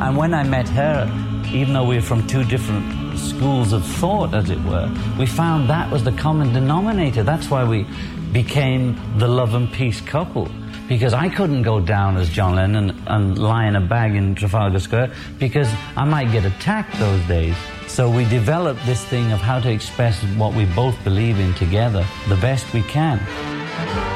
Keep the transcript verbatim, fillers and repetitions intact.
And when I met her, even though we were from two different schools of thought, as it were, we found that was the common denominator. That's why we became the love and peace couple. Because I couldn't go down as John Lennon and lie in a bag in Trafalgar Square because I might get attacked those days. So we developed this thing of how to express what we both believe in together the best we can.